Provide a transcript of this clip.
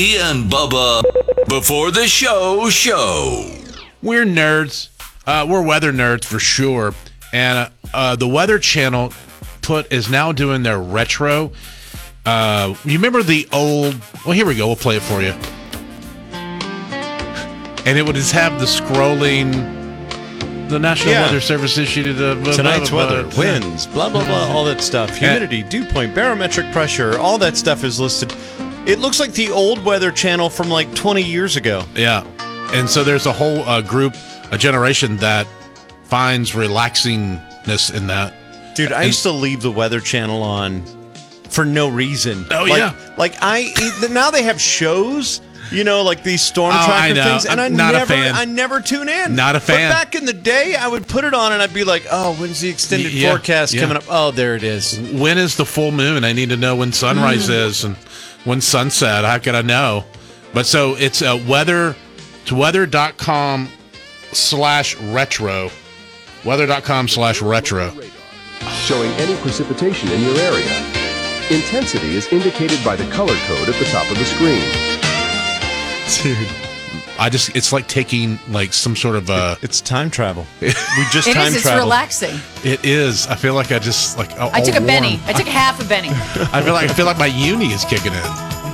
and Bubba before the show. We're nerds. We're weather nerds for sure. And the Weather Channel is now doing their retro. You remember the old... Well, here we go. We'll play it for you. And it would just have the scrolling... The National Weather Service issued tonight's weather, winds, blah, blah, blah, all that stuff. Humidity, dew point, barometric pressure, all that stuff is listed. It looks like the old Weather Channel from like 20 years ago. Yeah. And so there's a whole group, a generation that finds relaxingness in that. Dude, I used to leave the Weather Channel on for no reason. Oh, yeah. Now they have shows... You know, like these storm tracker things, and I never tune in. Not a fan. But back in the day, I would put it on, and I'd be like, "Oh, when's the extended forecast coming up? Oh, there it is. When is the full moon? I need to know when sunrise is and when sunset. How can I know?" But so it's weather to weather.com/retro. Weather.com/retro. Showing any precipitation in your area. Intensity is indicated by the color code at the top of the screen. Dude, it's like taking like some sort of it's time travel. We just it time is. It's traveled. Relaxing. It is. I feel like I just like I took a Benny. I took half a Benny. I feel like my uni is kicking in.